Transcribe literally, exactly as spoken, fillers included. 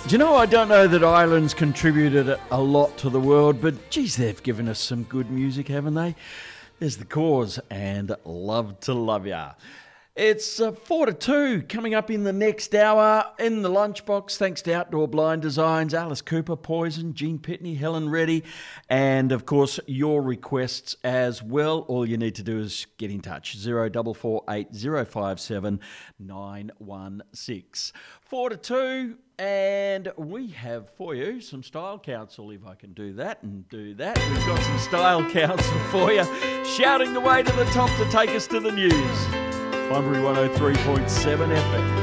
Do you know, I don't know that Ireland's contributed a lot to the world, but geez, they've given us some good music, haven't they? There's The Cause and Love to Love Ya. It's uh, four to two coming up in the next hour in the lunchbox. Thanks to Outdoor Blind Designs, Alice Cooper, Poison, Gene Pitney, Helen Reddy, and of course your requests as well. All you need to do is get in touch. zero four four eight zero five seven nine one six. Four to two, and we have for you some style counsel. If I can do that and do that, we've got some style counsel for you, shouting the way to the top to take us to the news. Bunbury one oh three point seven F M.